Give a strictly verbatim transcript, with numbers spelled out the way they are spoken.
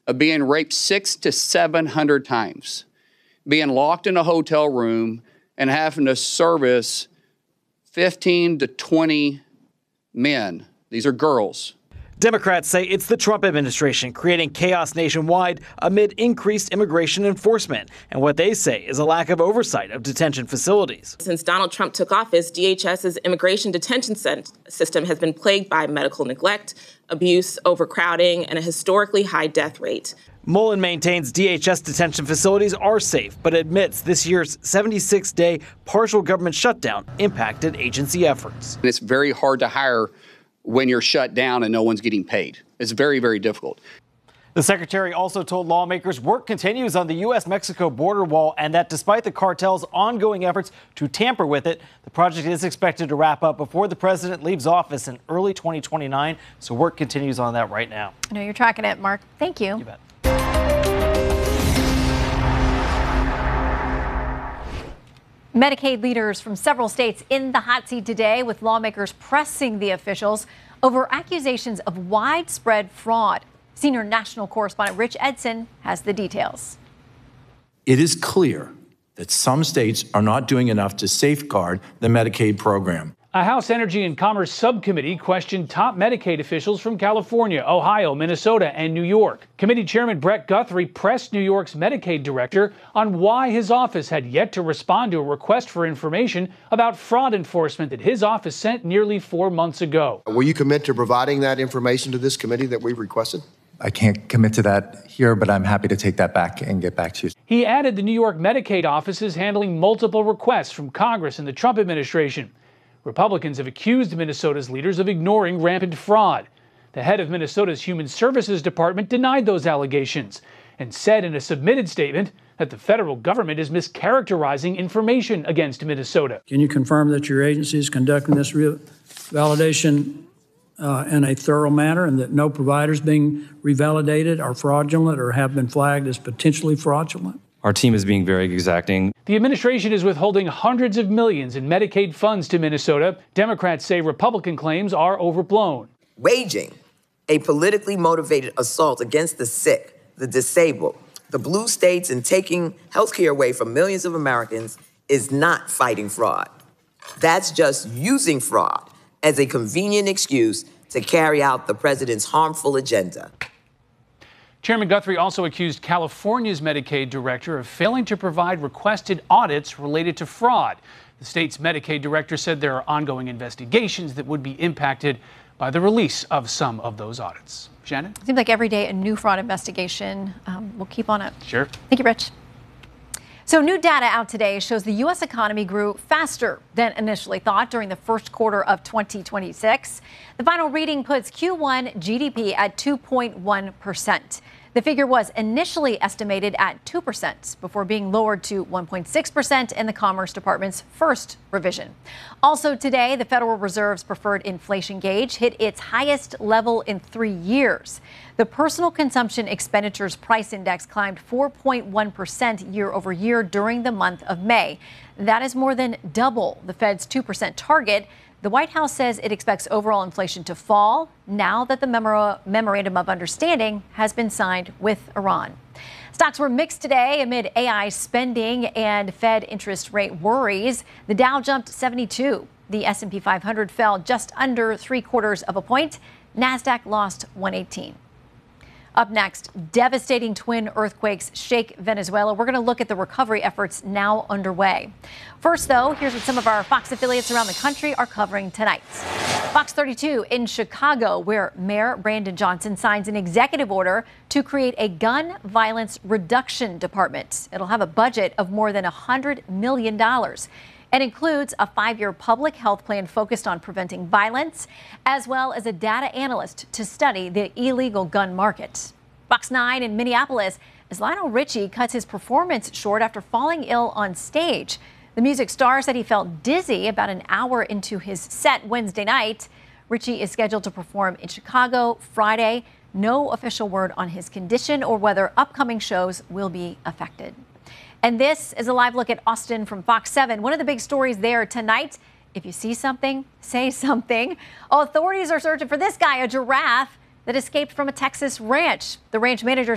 of being raped six to seven hundred times, being locked in a hotel room and having to service fifteen to twenty men. These are girls. Democrats say it's the Trump administration creating chaos nationwide amid increased immigration enforcement and what they say is a lack of oversight of detention facilities. Since Donald Trump took office, DHS's immigration detention system has been plagued by medical neglect, abuse, overcrowding, and a historically high death rate. Mullen maintains D H S detention facilities are safe, but admits this year's seventy-six day partial government shutdown impacted agency efforts. It's very hard to hire when you're shut down and no one's getting paid. It's very, very difficult. The secretary also told lawmakers work continues on the U S Mexico border wall and that despite the cartel's ongoing efforts to tamper with it, the project is expected to wrap up before the president leaves office in early twenty twenty-nine. So work continues on that right now. I know you're tracking it, Mark. Thank you. You bet. Medicaid leaders from several states in the hot seat today, with lawmakers pressing the officials over accusations of widespread fraud. Senior national correspondent Rich Edson has the details. It is clear that some states are not doing enough to safeguard the Medicaid program. A House Energy and Commerce subcommittee questioned top Medicaid officials from California, Ohio, Minnesota, and New York. Committee Chairman Brett Guthrie pressed New York's Medicaid director on why his office had yet to respond to a request for information about fraud enforcement that his office sent nearly four months ago. Will you commit to providing that information to this committee that we've requested? I can't commit to that here, but I'm happy to take that back and get back to you. He added the New York Medicaid office is handling multiple requests from Congress and the Trump administration. Republicans have accused Minnesota's leaders of ignoring rampant fraud. The head of Minnesota's Human Services Department denied those allegations and said in a submitted statement that the federal government is mischaracterizing information against Minnesota. Can you confirm that your agency is conducting this re- validation uh, in a thorough manner and that no providers being revalidated are fraudulent or have been flagged as potentially fraudulent? Our team is being very exacting. The administration is withholding hundreds of millions in Medicaid funds to Minnesota. Democrats say Republican claims are overblown. Waging a politically motivated assault against the sick, the disabled, the blue states, and taking health care away from millions of Americans is not fighting fraud. That's just using fraud as a convenient excuse to carry out the president's harmful agenda. Chairman Guthrie also accused California's Medicaid director of failing to provide requested audits related to fraud. The state's Medicaid director said there are ongoing investigations that would be impacted by the release of some of those audits. Shannon? It seems like every day a new fraud investigation. Um, we'll keep on it. Sure. Thank you, Rich. So new data out today shows the U S economy grew faster than initially thought during the first quarter of twenty twenty-six. The final reading puts Q one G D P at two point one percent. The figure was initially estimated at two percent before being lowered to one point six percent in the Commerce Department's first revision. Also today, the Federal Reserve's preferred inflation gauge hit its highest level in three years. The Personal Consumption Expenditures Price Index climbed four point one percent year over year during the month of May. That is more than double the Fed's two percent target. The White House says it expects overall inflation to fall now that the memor- memorandum of understanding has been signed with Iran. Stocks were mixed today amid A I spending and Fed interest rate worries. The Dow jumped seventy-two. The S and P five hundred fell just under three quarters of a point. NASDAQ lost one eighteen. Up next, devastating twin earthquakes shake Venezuela. We're going to look at the recovery efforts now underway. First, though, here's what some of our Fox affiliates around the country are covering tonight. Fox thirty-two in Chicago, where Mayor Brandon Johnson signs an executive order to create a gun violence reduction department. It'll have a budget of more than one hundred million dollars. It includes a five-year public health plan focused on preventing violence, as well as a data analyst to study the illegal gun market. Fox nine in Minneapolis, as Lionel Richie cuts his performance short after falling ill on stage. The music star said he felt dizzy about an hour into his set Wednesday night. Richie is scheduled to perform in Chicago Friday. No official word on his condition or whether upcoming shows will be affected. And this is a live look at Austin from Fox seven. One of the big stories there tonight. If you see something, say something. Authorities are searching for this guy, a giraffe that escaped from a Texas ranch. The ranch manager